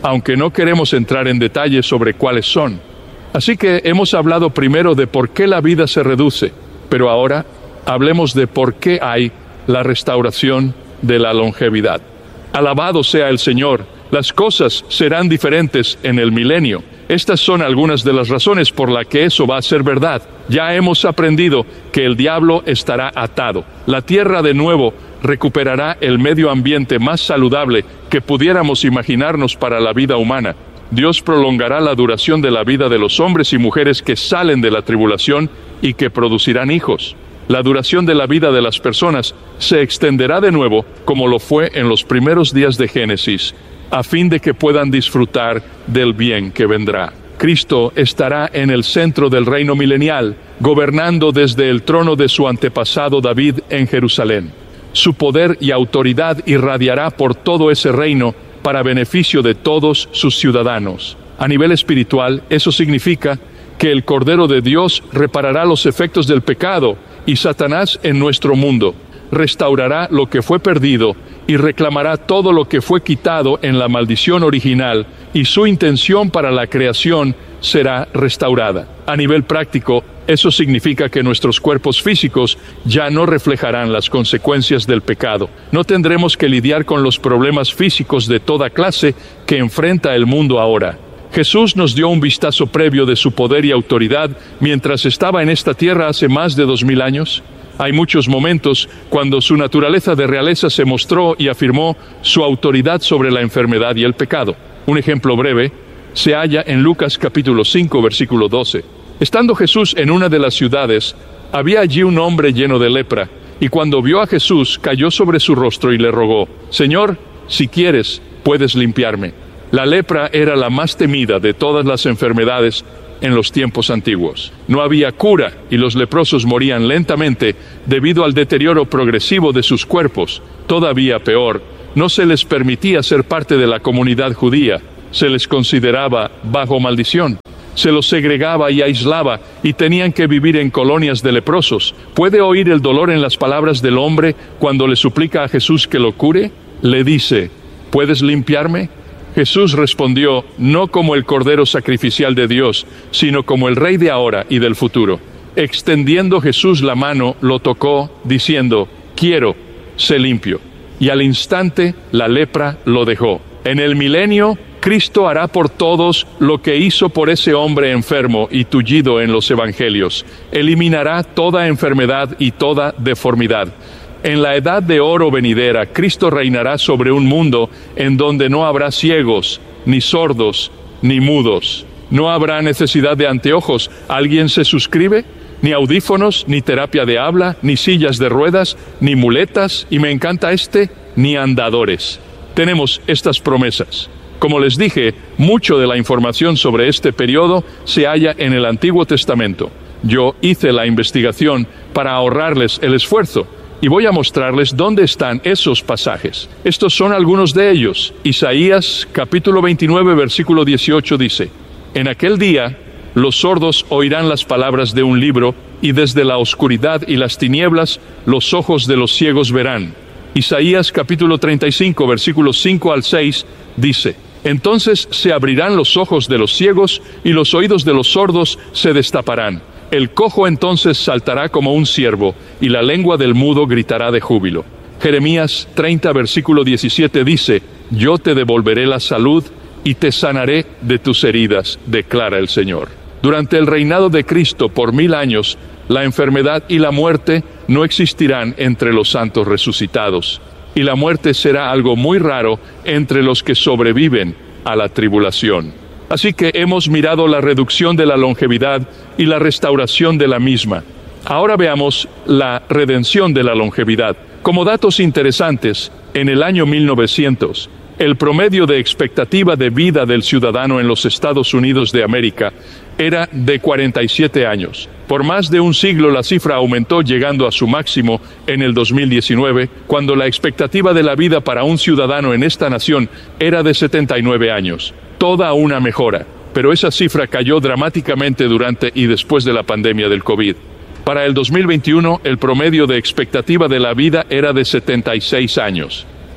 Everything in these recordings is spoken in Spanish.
aunque no queremos entrar en detalles sobre cuáles son. Así que hemos hablado primero de por qué la vida se reduce, pero ahora hablemos de por qué hay la restauración de la longevidad. Alabado sea el Señor, las cosas serán diferentes en el milenio. Estas son algunas de las razones por las que eso va a ser verdad. Ya hemos aprendido que el diablo estará atado. La tierra de nuevo recuperará el medio ambiente más saludable que pudiéramos imaginarnos para la vida humana. Dios prolongará la duración de la vida de los hombres y mujeres que salen de la tribulación y que producirán hijos. La duración de la vida de las personas se extenderá de nuevo como lo fue en los primeros días de Génesis, a fin de que puedan disfrutar del bien que vendrá. Cristo estará en el centro del reino milenial, gobernando desde el trono de su antepasado David en Jerusalén. Su poder y autoridad irradiará por todo ese reino para beneficio de todos sus ciudadanos. A nivel espiritual, eso significa que el Cordero de Dios reparará los efectos del pecado y Satanás en nuestro mundo. Restaurará lo que fue perdido y reclamará todo lo que fue quitado en la maldición original, y su intención para la creación será restaurada. A nivel práctico, eso significa que nuestros cuerpos físicos ya no reflejarán las consecuencias del pecado. No tendremos que lidiar con los problemas físicos de toda clase que enfrenta el mundo ahora. Jesús nos dio un vistazo previo de su poder y autoridad mientras estaba en esta tierra hace más de 2000 años. Hay muchos momentos cuando su naturaleza de realeza se mostró y afirmó su autoridad sobre la enfermedad y el pecado. Un ejemplo breve se halla en Lucas capítulo 5, versículo 12. Estando Jesús en una de las ciudades, había allí un hombre lleno de lepra, y cuando vio a Jesús, cayó sobre su rostro y le rogó: Señor, si quieres, puedes limpiarme. La lepra era la más temida de todas las enfermedades en los tiempos antiguos. No había cura y los leprosos morían lentamente debido al deterioro progresivo de sus cuerpos. Todavía peor, no se les permitía ser parte de la comunidad judía. Se les consideraba bajo maldición. Se los segregaba y aislaba y tenían que vivir en colonias de leprosos. ¿Puede oír el dolor en las palabras del hombre cuando le suplica a Jesús que lo cure? Le dice: ¿puedes limpiarme? Jesús respondió, no como el Cordero sacrificial de Dios, sino como el Rey de ahora y del futuro. Extendiendo Jesús la mano, lo tocó, diciendo: quiero, sé limpio. Y al instante la lepra lo dejó. En el milenio, Cristo hará por todos lo que hizo por ese hombre enfermo y tullido en los evangelios. Eliminará toda enfermedad y toda deformidad. En la edad de oro venidera, Cristo reinará sobre un mundo en donde no habrá ciegos, ni sordos, ni mudos. No habrá necesidad de anteojos. ¿Alguien se suscribe? Ni audífonos, ni terapia de habla, ni sillas de ruedas, ni muletas, y me encanta ni andadores. Tenemos estas promesas. Como les dije, mucho de la información sobre este periodo se halla en el Antiguo Testamento. Yo hice la investigación para ahorrarles el esfuerzo, y voy a mostrarles dónde están esos pasajes. Estos son algunos de ellos. Isaías capítulo 29, versículo 18 dice: en aquel día los sordos oirán las palabras de un libro, y desde la oscuridad y las tinieblas los ojos de los ciegos verán. Isaías capítulo 35, versículos 5 al 6 dice: entonces se abrirán los ojos de los ciegos, y los oídos de los sordos se destaparán. El cojo entonces saltará como un ciervo, y la lengua del mudo gritará de júbilo. Jeremías 30, versículo 17 dice: yo te devolveré la salud y te sanaré de tus heridas, declara el Señor. Durante el reinado de Cristo por 1000 años, la enfermedad y la muerte no existirán entre los santos resucitados, y la muerte será algo muy raro entre los que sobreviven a la tribulación. Así que hemos mirado la reducción de la longevidad y la restauración de la misma. Ahora veamos la redención de la longevidad. Como datos interesantes, en el año 1900, el promedio de expectativa de vida del ciudadano en los Estados Unidos de América era de 47 años. Por más de un siglo la cifra aumentó, llegando a su máximo en el 2019, cuando la expectativa de la vida para un ciudadano en esta nación era de 79 años. Toda una mejora, pero esa cifra cayó dramáticamente durante y después de la pandemia del COVID. Para el 2021, el promedio de expectativa de la vida era de 76 años.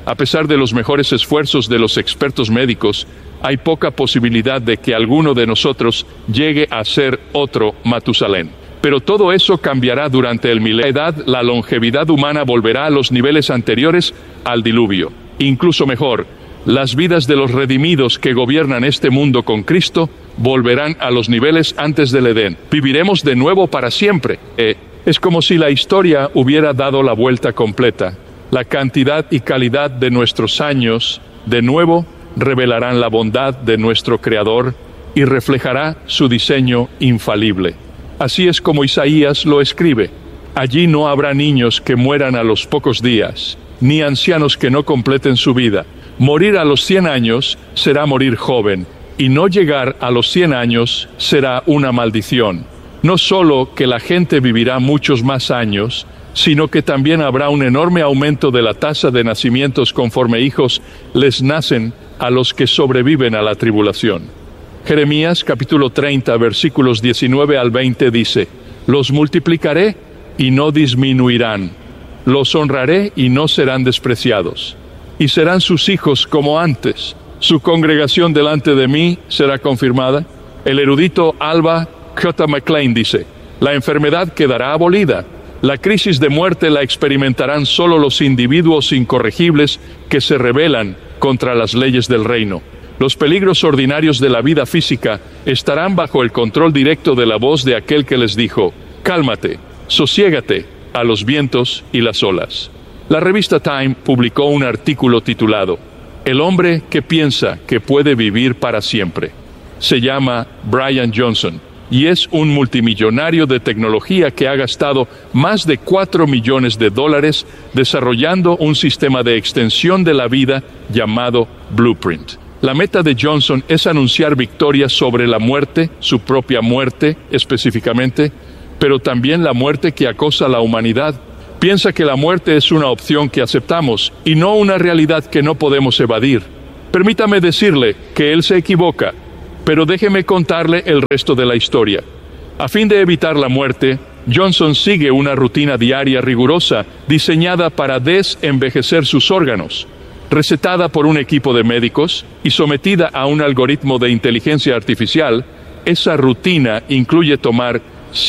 a pesar de los mejores esfuerzos de los expertos médicos, hay poca posibilidad de que alguno de nosotros llegue a ser otro Matusalén. Pero todo eso cambiará durante el milenio. La longevidad humana volverá a los niveles anteriores al diluvio. Incluso mejor, las vidas de los redimidos que gobiernan este mundo con Cristo volverán a los niveles antes del Edén. Viviremos de nuevo para siempre. Es como si la historia hubiera dado la vuelta completa. La cantidad y calidad de nuestros años, de nuevo, revelarán la bondad de nuestro Creador y reflejará su diseño infalible. Así es como Isaías lo escribe. Allí no habrá niños que mueran a los pocos días, ni ancianos que no completen su vida. Morir a los 100 años será morir joven, y no llegar a los 100 años será una maldición. No solo que la gente vivirá muchos más años, sino que también habrá un enorme aumento de la tasa de nacimientos conforme hijos les nacen a los que sobreviven a la tribulación. Jeremías capítulo 30 versículos 19 al 20 dice: los multiplicaré y no disminuirán, los honraré y no serán despreciados, y serán sus hijos como antes. Su congregación delante de mí será confirmada. El erudito Alba J. McLean dice: la enfermedad quedará abolida. La crisis de muerte la experimentarán solo los individuos incorregibles que se rebelan contra las leyes del reino. Los peligros ordinarios de la vida física estarán bajo el control directo de la voz de aquel que les dijo: cálmate, sosiégate a los vientos y las olas. La revista Time publicó un artículo titulado El hombre que piensa que puede vivir para siempre. Se llama Brian Johnson y es un multimillonario de tecnología que ha gastado más de $4 millones desarrollando un sistema de extensión de la vida llamado Blueprint. La meta de Johnson es anunciar victoria sobre la muerte, su propia muerte específicamente, pero también la muerte que acosa a la humanidad. Piensa que la muerte es una opción que aceptamos y no una realidad que no podemos evadir. Permítame decirle que él se equivoca, pero déjeme contarle el resto de la historia. A fin de evitar la muerte, Johnson sigue una rutina diaria rigurosa diseñada para desenvejecer sus órganos. Recetada por un equipo de médicos y sometida a un algoritmo de inteligencia artificial, esa rutina incluye tomar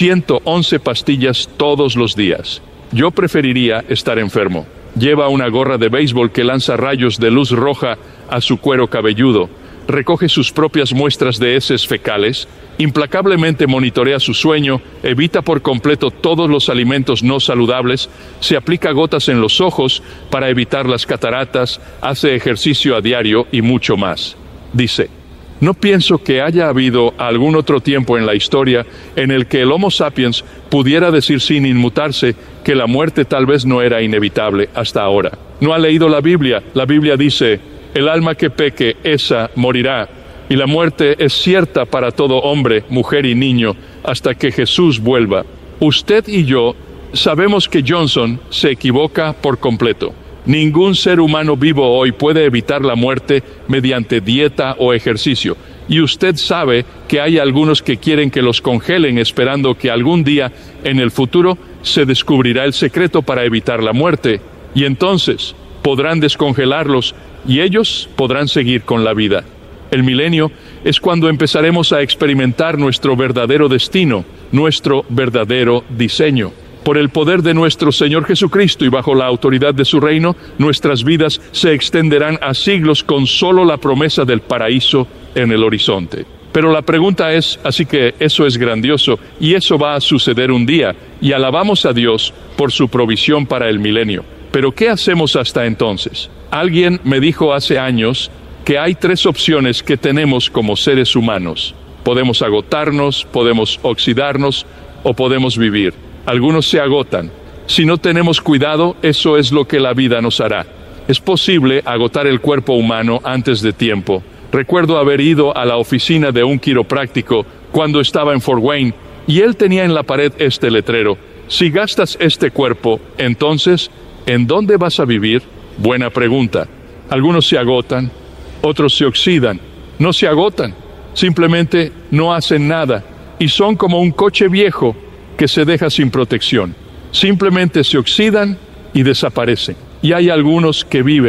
111 pastillas todos los días. Yo preferiría estar enfermo. Lleva una gorra de béisbol que lanza rayos de luz roja a su cuero cabelludo, recoge sus propias muestras de heces fecales, implacablemente monitorea su sueño, evita por completo todos los alimentos no saludables, se aplica gotas en los ojos para evitar las cataratas, hace ejercicio a diario y mucho más. Dice: no pienso que haya habido algún otro tiempo en la historia en el que el Homo sapiens pudiera decir sin inmutarse que la muerte tal vez no era inevitable hasta ahora. No ha leído la Biblia. La Biblia dice: el alma que peque, esa morirá. Y la muerte es cierta para todo hombre, mujer y niño, hasta que Jesús vuelva. Usted y yo sabemos que Johnson se equivoca por completo. Ningún ser humano vivo hoy puede evitar la muerte mediante dieta o ejercicio. Y usted sabe que hay algunos que quieren que los congelen esperando que algún día en el futuro se descubrirá el secreto para evitar la muerte. Y entonces podrán descongelarlos y ellos podrán seguir con la vida. El milenio es cuando empezaremos a experimentar nuestro verdadero destino, nuestro verdadero diseño. Por el poder de nuestro Señor Jesucristo y bajo la autoridad de su reino, nuestras vidas se extenderán a siglos con solo la promesa del paraíso en el horizonte. Pero la pregunta es, así que eso es grandioso y eso va a suceder un día, y alabamos a Dios por su provisión para el milenio. Pero ¿qué hacemos hasta entonces? Alguien me dijo hace años que hay 3 opciones que tenemos como seres humanos. Podemos agotarnos, podemos oxidarnos o podemos vivir. Algunos se agotan. Si no tenemos cuidado, eso es lo que la vida nos hará. Es posible agotar el cuerpo humano antes de tiempo. Recuerdo haber ido a la oficina de un quiropráctico cuando estaba en Fort Wayne y él tenía en la pared este letrero: si gastas este cuerpo, entonces, ¿en dónde vas a vivir? Buena pregunta. Algunos se agotan, otros se oxidan. No se agotan, simplemente no hacen nada y son como un coche viejo que se deja sin protección. Simplemente se oxidan y desaparecen. Y hay algunos que viven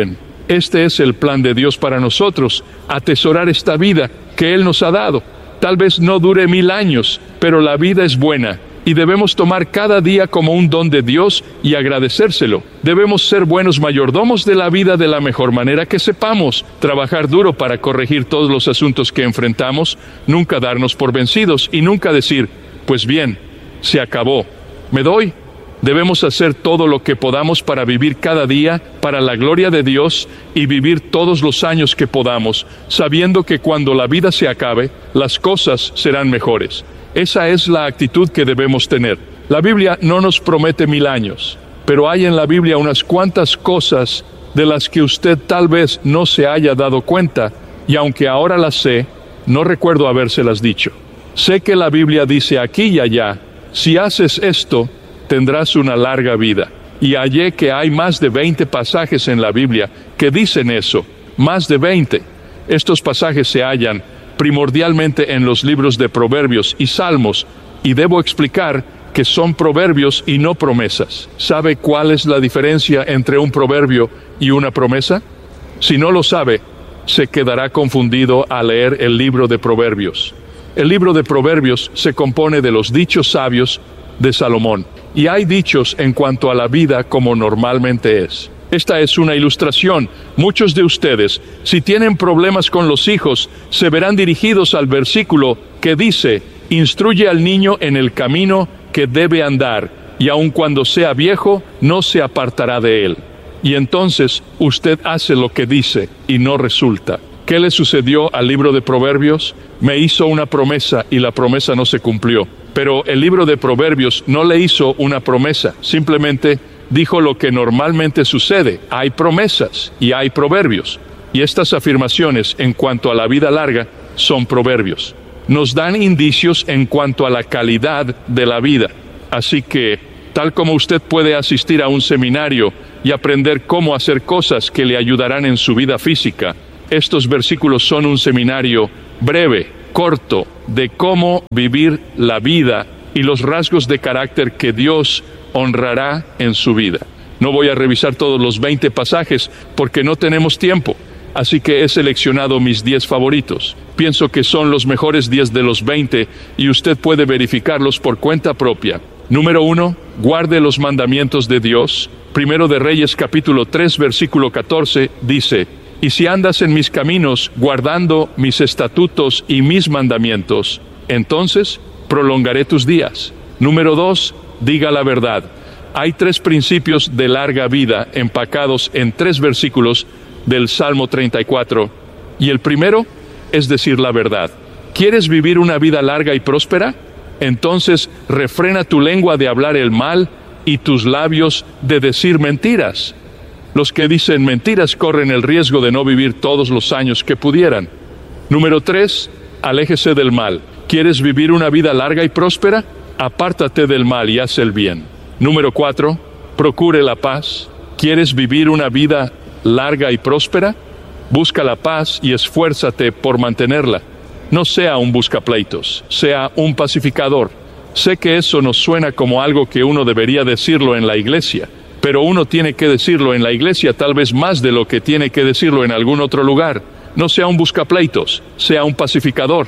Este es el plan de Dios para nosotros, atesorar esta vida que Él nos ha dado. Tal vez no dure 1000 años, pero la vida es buena y debemos tomar cada día como un don de Dios y agradecérselo. Debemos ser buenos mayordomos de la vida de la mejor manera que sepamos, trabajar duro para corregir todos los asuntos que enfrentamos, nunca darnos por vencidos y nunca decir, pues bien, se acabó, me doy. Debemos hacer todo lo que podamos para vivir cada día para la gloria de Dios y vivir todos los años que podamos, sabiendo que cuando la vida se acabe, las cosas serán mejores. Esa es la actitud que debemos tener. La Biblia no nos promete 1000 años, pero hay en la Biblia unas cuantas cosas de las que usted tal vez no se haya dado cuenta, y aunque ahora las sé, no recuerdo habérselas dicho. Sé que la Biblia dice aquí y allá, si haces esto, tendrás una larga vida. Y hallé que hay más de 20 pasajes en la Biblia que dicen eso, más de 20. Estos pasajes se hallan primordialmente en los libros de Proverbios y Salmos, y debo explicar que son proverbios y no promesas. ¿Sabe cuál es la diferencia entre un proverbio y una promesa? Si no lo sabe, se quedará confundido al leer el libro de Proverbios. El libro de Proverbios se compone de los dichos sabios de Salomón, y hay dichos en cuanto a la vida como normalmente es. Esta es una ilustración. Muchos de ustedes, si tienen problemas con los hijos, se verán dirigidos al versículo que dice, instruye al niño en el camino que debe andar, y aun cuando sea viejo, no se apartará de él. Y entonces usted hace lo que dice, y no resulta. ¿Qué le sucedió al libro de Proverbios? Me hizo una promesa, y la promesa no se cumplió. Pero el libro de Proverbios no le hizo una promesa, simplemente dijo lo que normalmente sucede. Hay promesas y hay proverbios. Y estas afirmaciones en cuanto a la vida larga son proverbios. Nos dan indicios en cuanto a la calidad de la vida. Así que, tal como usted puede asistir a un seminario y aprender cómo hacer cosas que le ayudarán en su vida física, estos versículos son un seminario breve, corto, de cómo vivir la vida y los rasgos de carácter que Dios honrará en su vida. No voy a revisar todos los 20 pasajes porque no tenemos tiempo, así que he seleccionado mis 10 favoritos. Pienso que son los mejores 10 de los 20 y usted puede verificarlos por cuenta propia. Número 1, guarde los mandamientos de Dios. Primero de Reyes capítulo 3 versículo 14 dice, y si andas en mis caminos, guardando mis estatutos y mis mandamientos, entonces prolongaré tus días. Número 2, diga la verdad. Hay 3 principios de larga vida empacados en 3 versículos del Salmo 34. Y el primero es decir la verdad. ¿Quieres vivir una vida larga y próspera? Entonces refrena tu lengua de hablar el mal y tus labios de decir mentiras. Los que dicen mentiras corren el riesgo de no vivir todos los años que pudieran. Número 3, aléjese del mal. ¿Quieres vivir una vida larga y próspera? Apártate del mal y haz el bien. Número 4, procure la paz. ¿Quieres vivir una vida larga y próspera? Busca la paz y esfuérzate por mantenerla. No sea un buscapleitos, sea un pacificador. Sé que eso nos suena como algo que uno debería decirlo en la iglesia, pero uno tiene que decirlo en la iglesia tal vez más de lo que tiene que decirlo en algún otro lugar. No sea un buscapleitos, sea un pacificador.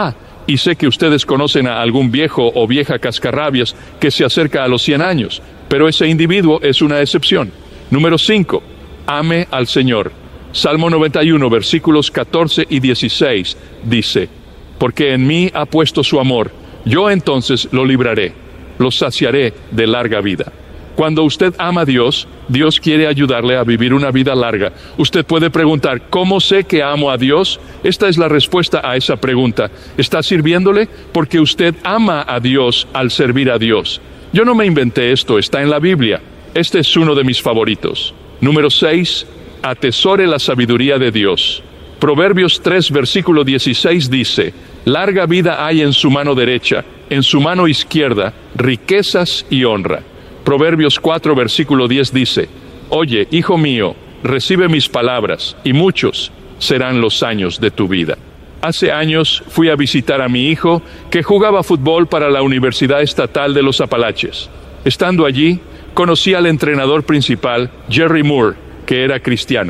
Y sé que ustedes conocen a algún viejo o vieja cascarrabias que se acerca a los 100 años, pero ese individuo es una excepción. Número 5, ame al Señor. Salmo 91, versículos 14 y 16, dice, porque en mí ha puesto su amor, yo entonces lo libraré, lo saciaré de larga vida. Cuando usted ama a Dios, Dios quiere ayudarle a vivir una vida larga. Usted puede preguntar, ¿cómo sé que amo a Dios? Esta es la respuesta a esa pregunta. ¿Está sirviéndole? Porque usted ama a Dios al servir a Dios. Yo no me inventé esto, está en la Biblia. Este es uno de mis favoritos. Número 6, atesore la sabiduría de Dios. Proverbios 3, versículo 16 dice, larga vida hay en su mano derecha, en su mano izquierda, riquezas y honra. Proverbios 4, versículo 10 dice, oye, hijo mío, recibe mis palabras, y muchos serán los años de tu vida. Hace años fui a visitar a mi hijo, que jugaba fútbol para la Universidad Estatal de los Apalaches. Estando allí, conocí al entrenador principal, Jerry Moore, que era cristiano.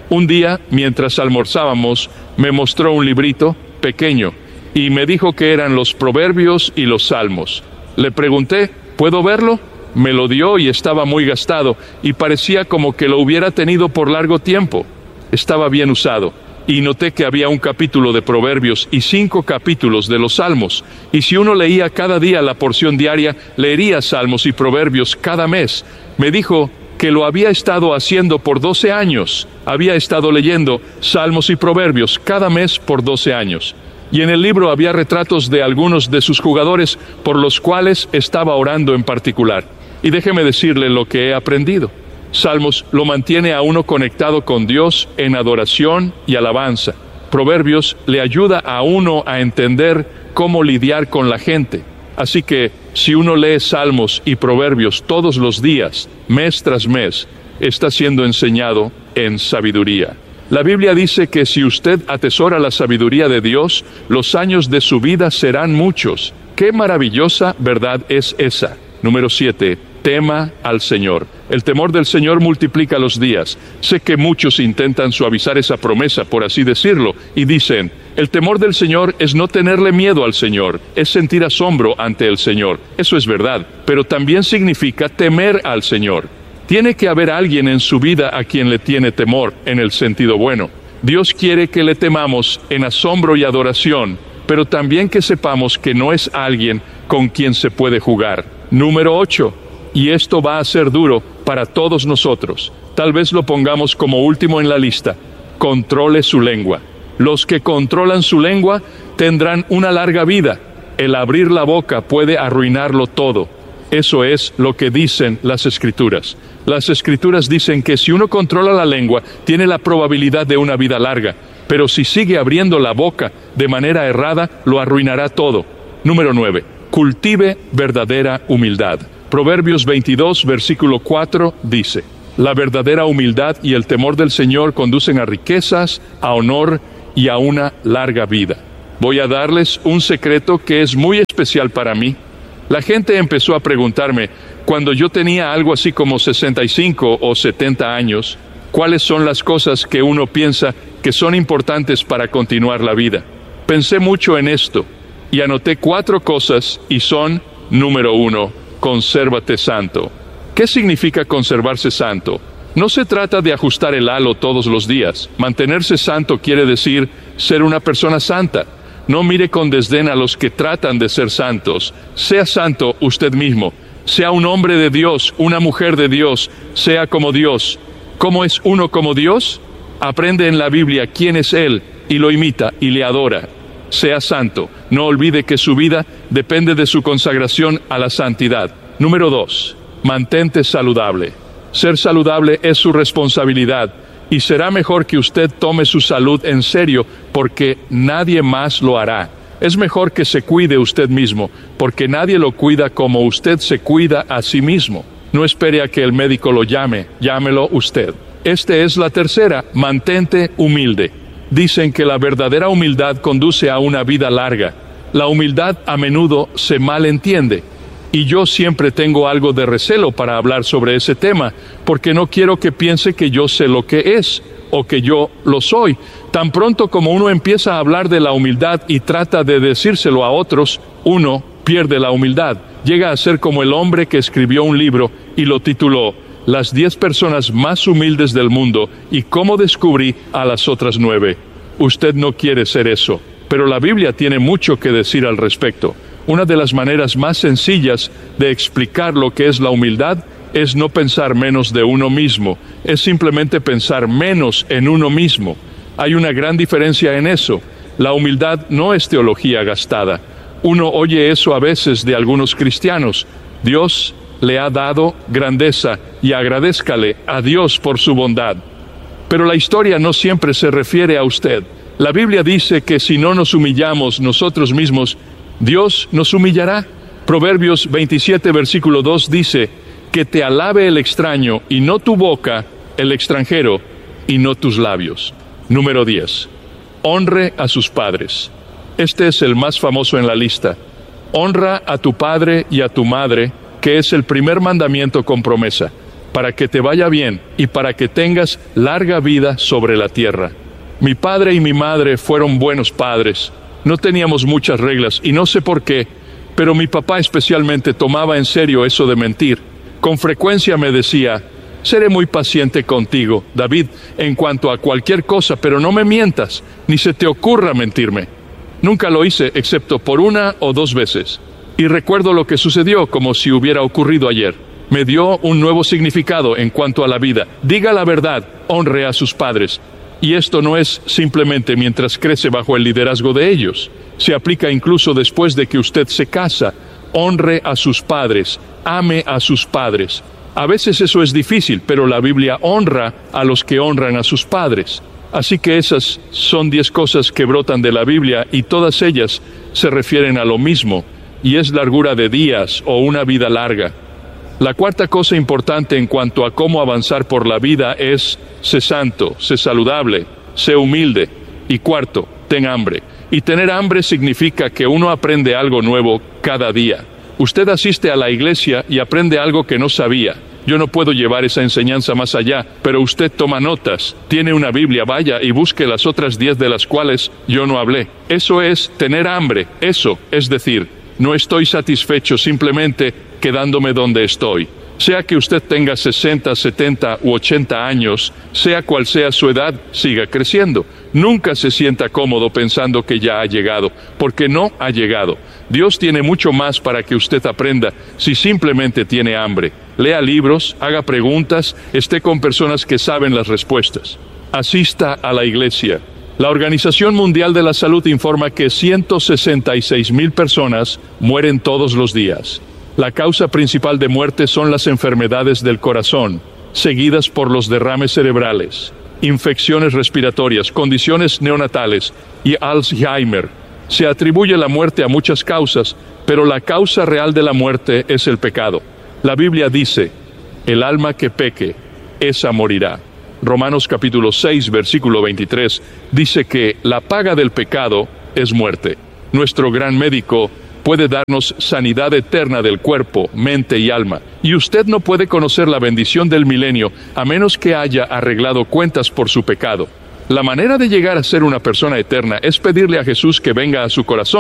Un día, mientras almorzábamos, me mostró un librito pequeño y me dijo que eran los Proverbios y los Salmos. Le pregunté, ¿puedo verlo? Me lo dio y estaba muy gastado y parecía como que lo hubiera tenido por largo tiempo. Estaba bien usado y noté que había un capítulo de Proverbios y 5 capítulos de los Salmos. Y si uno leía cada día la porción diaria, leería Salmos y Proverbios cada mes. Me dijo que lo había estado haciendo por 12 años. Había estado leyendo Salmos y Proverbios cada mes por 12 años. Y en el libro había retratos de algunos de sus jugadores por los cuales estaba orando en particular. Y déjeme decirle lo que he aprendido. Salmos lo mantiene a uno conectado con Dios en adoración y alabanza. Proverbios le ayuda a uno a entender cómo lidiar con la gente. Así que, si uno lee Salmos y Proverbios todos los días, mes tras mes, está siendo enseñado en sabiduría. La Biblia dice que si usted atesora la sabiduría de Dios, los años de su vida serán muchos. ¡Qué maravillosa verdad es esa! Número 7. Tema al Señor. El temor del Señor multiplica los días. Sé que muchos intentan suavizar esa promesa, por así decirlo, y dicen, el temor del Señor es no tenerle miedo al Señor, es sentir asombro ante el Señor. Eso es verdad, pero también significa temer al Señor. Tiene que haber alguien en su vida a quien le tiene temor, en el sentido bueno. Dios quiere que le temamos en asombro y adoración, pero también que sepamos que no es alguien con quien se puede jugar. Número 8. Y esto va a ser duro para todos nosotros. Tal vez lo pongamos como último en la lista. Controle su lengua. Los que controlan su lengua tendrán una larga vida. El abrir la boca puede arruinarlo todo. Eso es lo que dicen las Escrituras. Las Escrituras dicen que si uno controla la lengua, tiene la probabilidad de una vida larga. Pero si sigue abriendo la boca de manera errada, lo arruinará todo. Número 9. Cultive verdadera humildad. Proverbios 22, versículo 4, dice, la verdadera humildad y el temor del Señor conducen a riquezas, a honor y a una larga vida. Voy a darles un secreto que es muy especial para mí. La gente empezó a preguntarme, cuando yo tenía algo así como 65 o 70 años, ¿cuáles son las cosas que uno piensa que son importantes para continuar la vida? Pensé mucho en esto y anoté 4 cosas y son, número 1, consérvate santo. ¿Qué significa conservarse santo? No se trata de ajustar el halo todos los días. Mantenerse santo quiere decir ser una persona santa. No mire con desdén a los que tratan de ser santos. Sea santo usted mismo. Sea un hombre de Dios, una mujer de Dios. Sea como Dios. ¿Cómo es uno como Dios? Aprende en la Biblia quién es Él y lo imita y le adora. Sea santo. No olvide que su vida depende de su consagración a la santidad. Número 2. Mantente saludable. Ser saludable es su responsabilidad y será mejor que usted tome su salud en serio porque nadie más lo hará. Es mejor que se cuide usted mismo porque nadie lo cuida como usted se cuida a sí mismo. No espere a que el médico lo llame, llámelo usted. Esta es la tercera, mantente humilde. Dicen que la verdadera humildad conduce a una vida larga. La humildad a menudo se malentiende. Y yo siempre tengo algo de recelo para hablar sobre ese tema, porque no quiero que piense que yo sé lo que es, o que yo lo soy. Tan pronto como uno empieza a hablar de la humildad y trata de decírselo a otros, uno pierde la humildad. Llega a ser como el hombre que escribió un libro y lo tituló Las 10 personas más humildes del mundo y cómo descubrí a las otras 9. Usted no quiere ser eso, pero la Biblia tiene mucho que decir al respecto. Una de las maneras más sencillas de explicar lo que es la humildad es no pensar menos de uno mismo, es simplemente pensar menos en uno mismo. Hay una gran diferencia en eso. La humildad no es teología gastada. Uno oye eso a veces de algunos cristianos. Dios le ha dado grandeza y agradézcale a Dios por su bondad. Pero la historia no siempre se refiere a usted. La Biblia dice que si no nos humillamos nosotros mismos, Dios nos humillará. Proverbios 27, versículo 2 dice, que te alabe el extraño y no tu boca, el extranjero y no tus labios. Número 10. Honre a sus padres. Este es el más famoso en la lista. Honra a tu padre y a tu madre, que es el primer mandamiento con promesa. para que te vaya bien y para que tengas larga vida sobre la tierra. Mi padre y mi madre fueron buenos padres. No teníamos muchas reglas y no sé por qué, pero mi papá especialmente tomaba en serio eso de mentir. Con frecuencia me decía: seré muy paciente contigo, David, en cuanto a cualquier cosa, pero no me mientas, ni se te ocurra mentirme. Nunca lo hice, excepto por 1 o 2 veces. Y recuerdo lo que sucedió como si hubiera ocurrido ayer. Me dio un nuevo significado en cuanto a la vida. Diga la verdad, honre a sus padres. Y esto no es simplemente mientras crece bajo el liderazgo de ellos. Se aplica incluso después de que usted se casa. Honre a sus padres, ame a sus padres. A veces eso es difícil, pero la Biblia honra a los que honran a sus padres. Así que esas son 10 cosas que brotan de la Biblia y todas ellas se refieren a lo mismo, y es largura de días o una vida larga. La cuarta cosa importante en cuanto a cómo avanzar por la vida es: sé santo, sé saludable, sé humilde. Y cuarto, ten hambre. Y tener hambre significa que uno aprende algo nuevo cada día. Usted asiste a la iglesia y aprende algo que no sabía. Yo no puedo llevar esa enseñanza más allá, pero usted toma notas, tiene una Biblia, vaya y busque las otras 10 de las cuales yo no hablé. Eso es tener hambre, eso es decir, no estoy satisfecho simplemente quedándome donde estoy. Sea que usted tenga 60, 70 u 80 años, sea cual sea su edad, siga creciendo. Nunca se sienta cómodo pensando que ya ha llegado, porque no ha llegado. Dios tiene mucho más para que usted aprenda si simplemente tiene hambre. Lea libros, haga preguntas, esté con personas que saben las respuestas. Asista a la iglesia. La Organización Mundial de la Salud informa que 166,000 personas mueren todos los días. La causa principal de muerte son las enfermedades del corazón, seguidas por los derrames cerebrales, infecciones respiratorias, condiciones neonatales y Alzheimer. Se atribuye la muerte a muchas causas, pero la causa real de la muerte es el pecado. La Biblia dice: el alma que peque, esa morirá. Romanos capítulo 6, versículo 23, dice que la paga del pecado es muerte. Nuestro gran médico puede darnos sanidad eterna del cuerpo, mente y alma. Y usted no puede conocer la bendición del milenio a menos que haya arreglado cuentas por su pecado. La manera de llegar a ser una persona eterna es pedirle a Jesús que venga a su corazón